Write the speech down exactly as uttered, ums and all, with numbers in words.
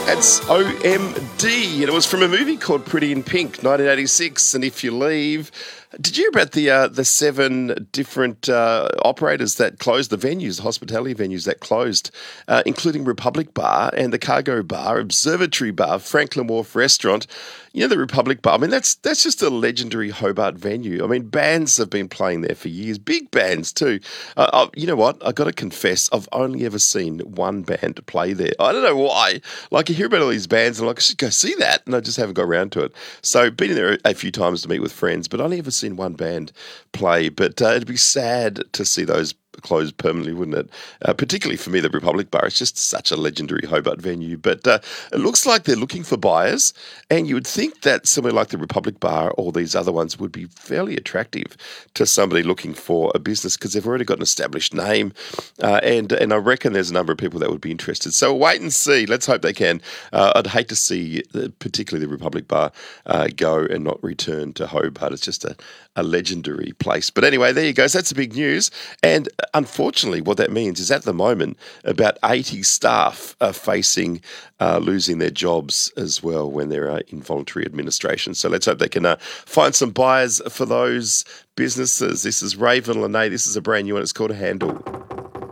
That's O M D, and it was from a movie called Pretty in Pink, nineteen eighty-six. And if you leave, did you hear about the uh, the seven different uh, operators that closed, the venues, the hospitality venues that closed, uh, including Republic Bar and the Cargo Bar, Observatory Bar, Franklin Wharf Restaurant? You know, the Republic Bar, I mean, that's that's just a legendary Hobart venue. I mean, bands have been playing there for years, big bands too. Uh, uh, you know what? I've got to confess, I've only ever seen one band play there. I don't know why. Like, you hear about all these bands and I'm like, I should go see that, and I just haven't got around to it. So, been in there a few times to meet with friends, but only ever seen one band play. But uh, it'd be sad to see those closed permanently, wouldn't it? Uh, particularly for me, the Republic Bar. It's just such a legendary Hobart venue. But uh, it looks like they're looking for buyers, and you would think that somewhere like the Republic Bar or these other ones would be fairly attractive to somebody looking for a business because they've already got an established name, uh, and and I reckon there's a number of people that would be interested. So wait and see. Let's hope they can. Uh, I'd hate to see, uh, particularly the Republic Bar, uh, go and not return to Hobart. It's just a, a legendary place. But anyway, there you go. So that's the big news. And unfortunately, what that means is at the moment, about eighty staff are facing uh, losing their jobs as well when they're uh, in voluntary administration. So let's hope they can uh, find some buyers for those businesses. This is Raven Lene. This is a brand new one. It's called Handle.